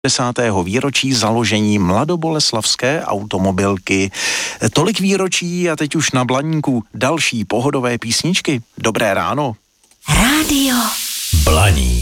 10. výročí založení mladoboleslavské automobilky. Tolik výročí a teď už na Blaníku další pohodové písničky. Dobré ráno. Rádio Blaník.